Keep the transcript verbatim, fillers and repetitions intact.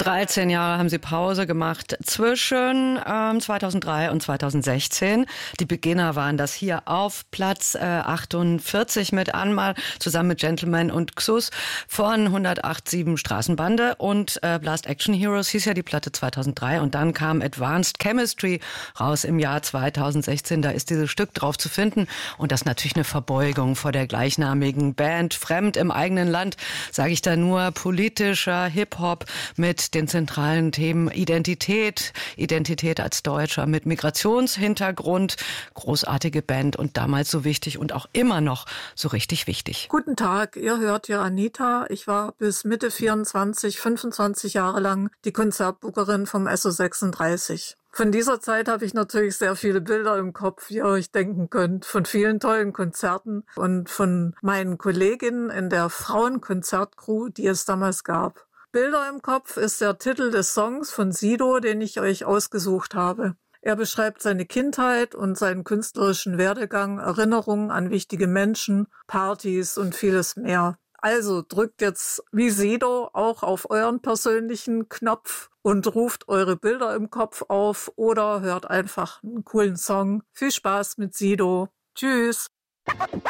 dreizehn Jahre haben sie Pause gemacht zwischen ähm, zweitausenddrei und zweitausendsechzehn. Die Beginner waren das hier auf Platz äh, achtundvierzig mit Anmal, zusammen mit Gentleman und Xus von hundertacht Komma sieben Straßenbande. Und äh, Blast Action Heroes hieß ja die Platte zweitausenddrei. Und dann kam Advanced Chemistry raus im Jahr zweitausendsechzehn. Da ist dieses Stück drauf zu finden. Und das ist natürlich eine Verbeugung vor der gleichnamigen Band. Fremd im eigenen Land, sage ich da nur, politischer Hip-Hop mit den zentralen Themen Identität, Identität als Deutscher mit Migrationshintergrund. Großartige Band und damals so wichtig und auch immer noch so richtig wichtig. Guten Tag, ihr hört ja Anita. Ich war bis Mitte vierundzwanzig, fünfundzwanzig Jahre lang die Konzertbookerin vom S O sechsunddreißig. Von dieser Zeit habe ich natürlich sehr viele Bilder im Kopf, wie ihr euch denken könnt, von vielen tollen Konzerten und von meinen Kolleginnen in der Frauenkonzertcrew, die es damals gab. Bilder im Kopf ist der Titel des Songs von Sido, den ich euch ausgesucht habe. Er beschreibt seine Kindheit und seinen künstlerischen Werdegang, Erinnerungen an wichtige Menschen, Partys und vieles mehr. Also drückt jetzt wie Sido auch auf euren persönlichen Knopf und ruft eure Bilder im Kopf auf oder hört einfach einen coolen Song. Viel Spaß mit Sido. Tschüss.